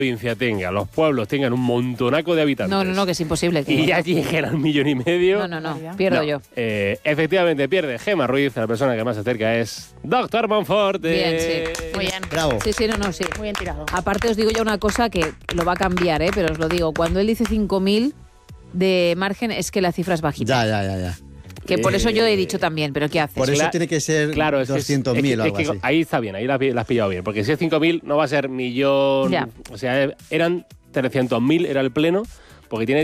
provincia tenga, los pueblos tengan un montonaco de habitantes. No, que es imposible. Y ya lleguen al 1,5 millones. No, pierdo yo. Efectivamente pierde Gemma Ruiz, la persona que más se acerca es Dr. Monforte. Bien, sí. Muy bien. Bravo. Sí, sí. Muy bien tirado. Aparte os digo ya una cosa que lo va a cambiar, pero os lo digo. Cuando él dice 5.000 de margen es que la cifra es bajita. Ya. Que por eso yo he dicho también, pero ¿qué haces? Por eso tiene que ser 200.000 o algo así. Ahí está bien, ahí la has pillado bien. Porque si es 5.000 no va a ser millón. Ya. O sea, eran 300.000, era el pleno, porque tiene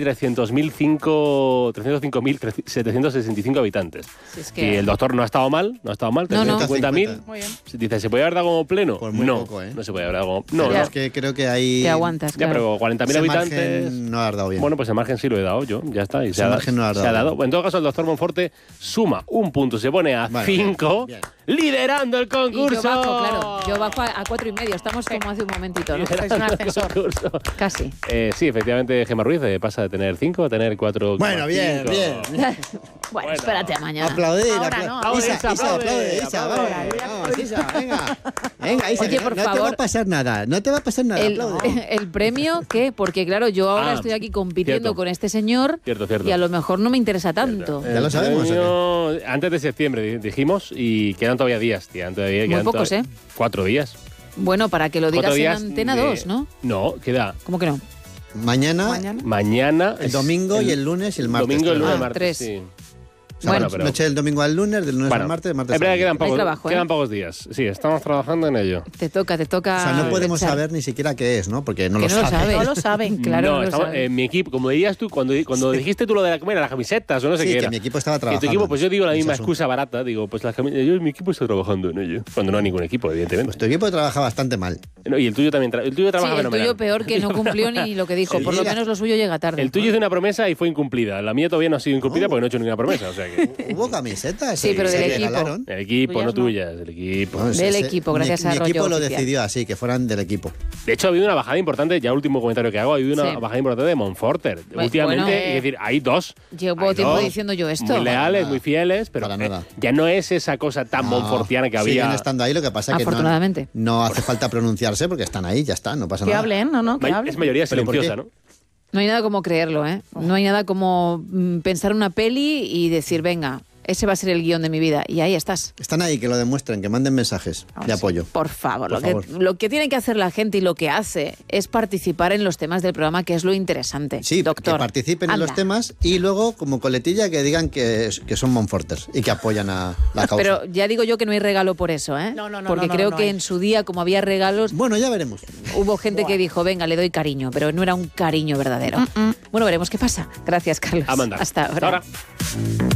305.765 habitantes. Si es Y que... el doctor no ha estado mal, 350.000. Muy bien. Dice, ¿se puede haber dado como pleno? Pues muy no, poco, ¿eh? no se puede haber dado como... No, Pero no. es que creo que ahí... Te aguantas, Ya, claro. pero 40.000 ese habitantes... margen no has dado bien. Bueno, pues el margen sí lo he dado yo, ya está. Y Ese margen no lo has se ha dado. dado. En todo caso, el doctor Monforte suma un punto, se pone a Bueno, 5, bien. liderando el Y concurso. yo bajo, claro. Yo bajo a 4,5. Estamos como hace un momentito, ¿no? Es un ascensor. Concurso. Casi. Sí, efectivamente, Gemma Ruiz pasa de tener 5 a tener 4. Bueno, bien. Bueno, espérate a mañana. Aplaudir. Ahora no, Isa, ahora Isa, aplaude, Isa. aplaude. Vamos, Isa, venga, Isa, Oye, que por no te va favor. a pasar nada. No te va a pasar nada. Aplaude. El premio, ¿qué? Porque claro, yo ahora estoy aquí compitiendo cierto. con este señor Cierto. y a lo mejor no me interesa tanto. Ya lo sabemos, Antes de septiembre dijimos y quedan todavía días, tía. Muy pocos, 4 días. Bueno, para que lo 4 digas en días Antena de- 2, ¿no? No, queda ¿Cómo que no? mañana. El domingo y el lunes y el martes. Domingo, el lunes, Ah, martes. 3. Sí. O sea, Bueno, pero- noche del domingo al lunes, del lunes al martes, del martes es verdad al que miércoles. quedan trabajo, pocos días. Sí, estamos trabajando en ello. Te toca. O sea, no podemos echar. saber ni siquiera qué es, ¿no? Porque no Que lo no lo sabe. sabe. No lo saben. Claro, no, no lo estamos, sabe. mi equipo, como dirías tú, cuando dijiste tú lo de las camisetas o no sé Sí, qué que era. mi equipo estaba Y tu trabajando. equipo, pues yo digo la en ese misma asunto. excusa barata, digo, pues las camisetas, mi equipo está trabajando en ello. Cuando no hay ningún equipo, evidentemente. Pues tu equipo trabaja bastante mal. No, y el tuyo también, el tuyo Sí, trabaja el fenomenal. tuyo peor que no cumplió ni lo que dijo. Por lo Mira. menos lo suyo llega tarde. El tuyo hizo una promesa y fue incumplida. La mía todavía no ha sido incumplida porque no he hecho ninguna promesa. O sea que ¿Hubo camisetas? Sí, pero ¿Se del equipo. regalaron? el equipo, Tuyas no no. tuyas, el equipo. No, Del equipo, gracias a mi equipo rollo lo oficial. decidió así, que fueran del equipo. De hecho, ha habido una bajada importante, ya último comentario que hago, ha habido una Sí. bajada importante de Monforter. Últimamente, bueno. es decir, hay dos. Llevo Hay tiempo dos. diciendo yo esto. Muy leales, nada. muy fieles, pero Para nada. ya no es esa cosa tan monfortiana que Siguen había. estando ahí, lo que pasa es que Afortunadamente. no hace falta pronunciarse porque están ahí, ya está, no pasa Que nada. hablen, que hablen. Es mayoría ¿Pero por qué? silenciosa, ¿no? No hay nada como creerlo, ¿eh? No hay nada como pensar una peli y decir, venga, ese va a ser el guión de mi vida. Y ahí estás. Están ahí, que lo demuestren, que manden mensajes de apoyo. Por favor, Por favor. lo que tiene que hacer la gente y lo que hace es participar en los temas del programa, que es lo interesante. Sí, doctor. que participen en Anda. los temas y luego, como coletilla, que digan que son Monforters y que apoyan a la causa. Pero ya digo yo que no hay regalo por eso, ¿eh? No, Porque creo no que hay. en su día, como había regalos, Bueno, ya veremos. hubo gente que dijo, venga, le doy cariño, pero no era un cariño verdadero. Bueno, veremos qué pasa. Gracias, Carlos. A mandar. Hasta ahora. Hasta ahora.